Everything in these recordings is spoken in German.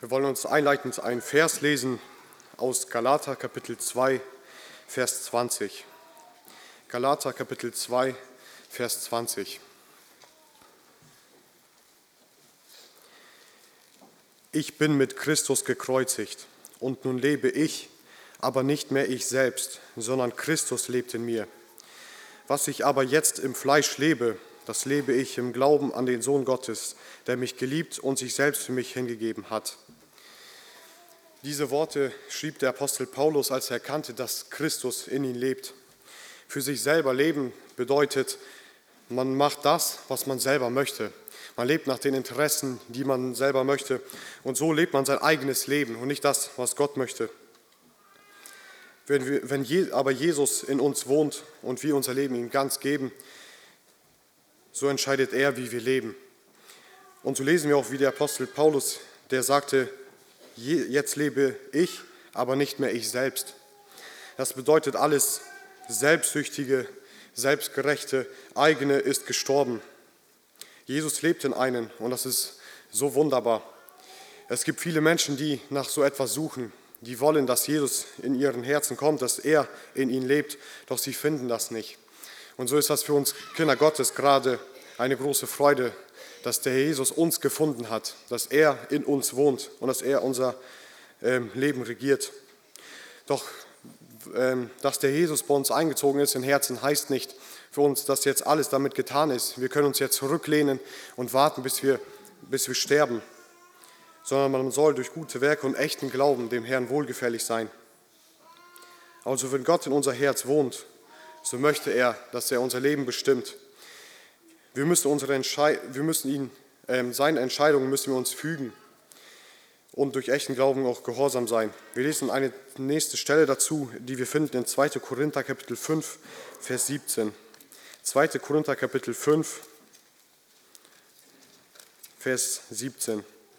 Wir wollen uns einleitend einen Vers lesen aus Galater Kapitel 2, Vers 20. Galater Kapitel 2, Vers 20. Ich bin mit Christus gekreuzigt und nun lebe ich, aber nicht mehr ich selbst, sondern Christus lebt in mir. Was ich aber jetzt im Fleisch lebe, das lebe ich im Glauben an den Sohn Gottes, der mich geliebt und sich selbst für mich hingegeben hat. Diese Worte schrieb der Apostel Paulus, als er erkannte, dass Christus in ihm lebt. Für sich selber leben bedeutet, man macht das, was man selber möchte. Man lebt nach den Interessen, die man selber möchte. Und so lebt man sein eigenes Leben und nicht das, was Gott möchte. Wenn aber Jesus in uns wohnt und wir unser Leben ihm ganz geben, so entscheidet er, wie wir leben. Und so lesen wir auch, wie der Apostel Paulus, der sagte, jetzt lebe ich, aber nicht mehr ich selbst. Das bedeutet, alles Selbstsüchtige, Selbstgerechte, eigene ist gestorben. Jesus lebt in einem und das ist so wunderbar. Es gibt viele Menschen, die nach so etwas suchen. Die wollen, dass Jesus in ihren Herzen kommt, dass er in ihnen lebt, doch sie finden das nicht. Und so ist das für uns Kinder Gottes gerade eine große Freude, dass der Jesus uns gefunden hat, dass er in uns wohnt und dass er unser Leben regiert. Doch, dass der Jesus bei uns eingezogen ist in Herzen, heißt nicht für uns, dass jetzt alles damit getan ist. Wir können uns jetzt zurücklehnen und warten, bis wir sterben, sondern man soll durch gute Werke und echten Glauben dem Herrn wohlgefällig sein. Also wenn Gott in unser Herz wohnt, so möchte er, dass er unser Leben bestimmt. Wir müssen seine Entscheidungen müssen wir uns fügen und durch echten Glauben auch gehorsam sein. Wir lesen eine nächste Stelle dazu, die wir finden in 2. Korinther Kapitel 5, Vers 17. 2. Korinther Kapitel 5, Vers 17.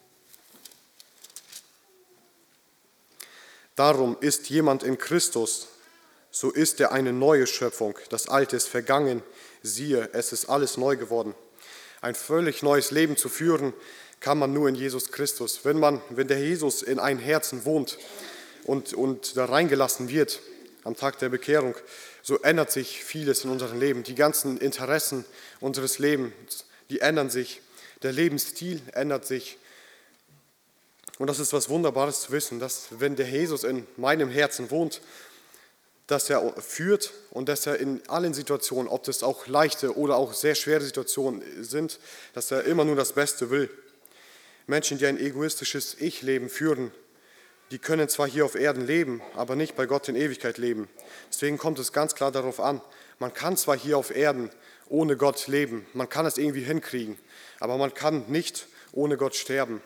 Darum ist jemand in Christus, so ist er eine neue Schöpfung. Das Alte ist vergangen, siehe, es ist alles neu geworden. Ein völlig neues Leben zu führen, kann man nur in Jesus Christus. Wenn der Jesus in einem Herzen wohnt und da reingelassen wird am Tag der Bekehrung, so ändert sich vieles in unserem Leben. Die ganzen Interessen unseres Lebens, die ändern sich. Der Lebensstil ändert sich. Und das ist was Wunderbares zu wissen, dass wenn der Jesus in meinem Herzen wohnt, dass er führt und dass er in allen Situationen, ob das auch leichte oder auch sehr schwere Situationen sind, dass er immer nur das Beste will. Menschen, die ein egoistisches Ich-Leben führen, die können zwar hier auf Erden leben, aber nicht bei Gott in Ewigkeit leben. Deswegen kommt es ganz klar darauf an, man kann zwar hier auf Erden ohne Gott leben, man kann es irgendwie hinkriegen, aber man kann nicht ohne Gott sterben.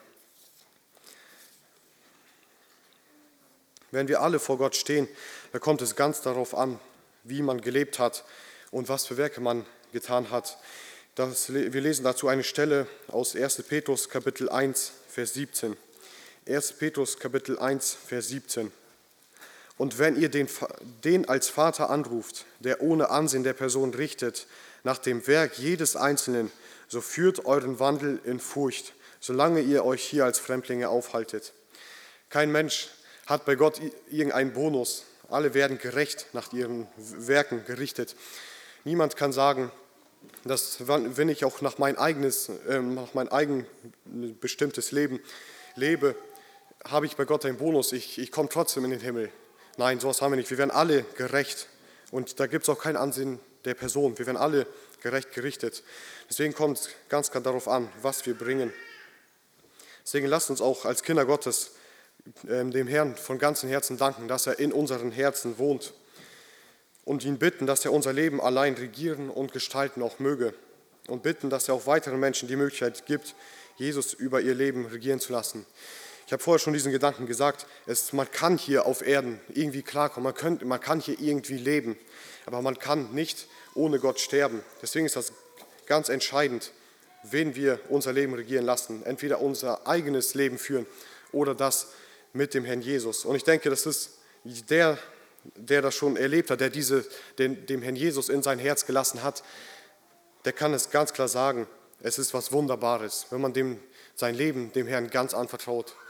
Wenn wir alle vor Gott stehen, da kommt es ganz darauf an, wie man gelebt hat und was für Werke man getan hat. Wir lesen dazu eine Stelle aus 1. Petrus Kapitel 1, Vers 17. 1. Petrus Kapitel 1, Vers 17. Und wenn ihr den als Vater anruft, der ohne Ansehen der Person richtet, nach dem Werk jedes Einzelnen, so führt euren Wandel in Furcht, solange ihr euch hier als Fremdlinge aufhaltet. Kein Mensch hat bei Gott irgendeinen Bonus. Alle werden gerecht nach ihren Werken gerichtet. Niemand kann sagen, dass wenn ich auch nach mein eigen bestimmtes Leben lebe, habe ich bei Gott einen Bonus. Ich komme trotzdem in den Himmel. Nein, sowas haben wir nicht. Wir werden alle gerecht. Und da gibt es auch kein Ansehen der Person. Wir werden alle gerecht gerichtet. Deswegen kommt es ganz klar darauf an, was wir bringen. Deswegen lasst uns auch als Kinder Gottes dem Herrn von ganzem Herzen danken, dass er in unseren Herzen wohnt und ihn bitten, dass er unser Leben allein regieren und gestalten auch möge und bitten, dass er auch weiteren Menschen die Möglichkeit gibt, Jesus über ihr Leben regieren zu lassen. Ich habe vorher schon diesen Gedanken gesagt, man kann hier auf Erden irgendwie klarkommen, man kann hier irgendwie leben, aber man kann nicht ohne Gott sterben. Deswegen ist das ganz entscheidend, wen wir unser Leben regieren lassen, entweder unser eigenes Leben führen oder das mit dem Herrn Jesus. Und ich denke, das ist der das schon erlebt hat, der dem Herrn Jesus in sein Herz gelassen hat, der kann es ganz klar sagen, es ist was Wunderbares, wenn man sein Leben dem Herrn ganz anvertraut.